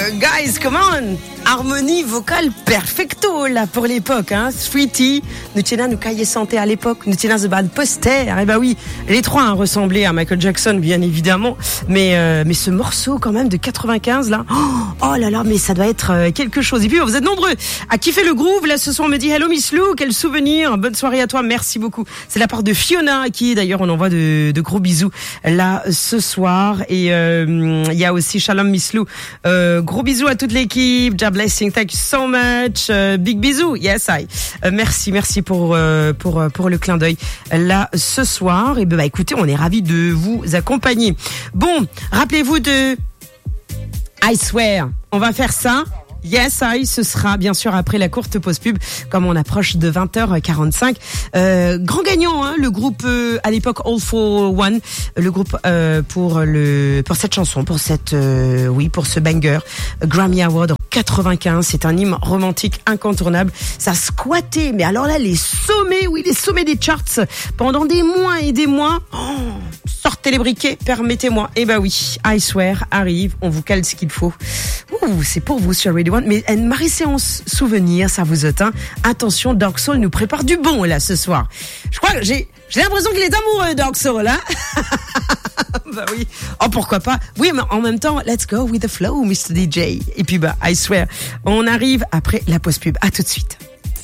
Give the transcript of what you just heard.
Guys, come on! Harmonie vocale perfecto, là, pour l'époque, hein. Sweetie, nous tenions nous cahiers santé à l'époque, nous tenions The Bad Poster. Eh ben oui, les trois, hein, ressemblaient à Michael Jackson, bien évidemment. Mais ce morceau, quand même, de 95, là. Oh là là, mais ça doit être quelque chose. Et puis, vous êtes nombreux à kiffer le groove. Là, ce soir, on me dit, hello Miss Lou, quel souvenir. Bonne soirée à toi. Merci beaucoup. C'est la part de Fiona, qui, d'ailleurs, on envoie de gros bisous, là, ce soir. Et, il y a aussi Shalom Miss Lou. Gros bisous à toute l'équipe. Blessing, thank you so much. Big bisous, yes I. Merci pour le clin d'œil là ce soir. Et ben écoutez, on est ravis de vous accompagner. Bon, rappelez-vous de I Swear. On va faire ça. Yes, ce sera bien sûr après la courte pause pub, comme on approche de 20h45. Grand gagnant, hein, le groupe à l'époque All for One, le groupe pour cette chanson, pour ce banger Grammy Award 95. C'est un hymne romantique incontournable. Ça squattait, mais alors là les sommets des charts pendant des mois et des mois. Sortez les briquets, permettez-moi. Eh ben oui, I Swear arrive, on vous cale ce qu'il faut. C'est pour vous sur Radio One, mais une marée séance souvenir, ça vous atteint. Attention, Dark Soul nous prépare du bon là ce soir. Je crois que j'ai l'impression qu'il est amoureux, Dark Soul, hein. Bah oui. Oh, pourquoi pas. Oui, mais en même temps, let's go with the flow, Mr. DJ. Et puis I Swear, on arrive après la pause pub. À tout de suite.